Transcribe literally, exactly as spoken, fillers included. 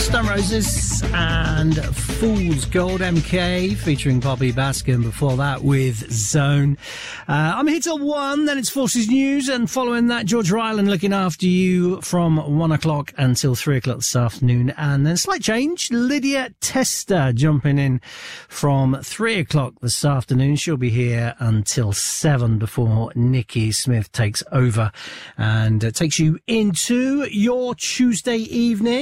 Stone Roses and Fool's Gold, M K featuring Poppy Baskin. Before that with Zone. Uh, I'm here till one, then it's Forces News, and following that, George Ryland looking after you from one o'clock until three o'clock this afternoon. And then slight change, Lydia Tester jumping in from three o'clock this afternoon. She'll be here until seven before Nikki Smith takes over and uh, takes you into your Tuesday evening.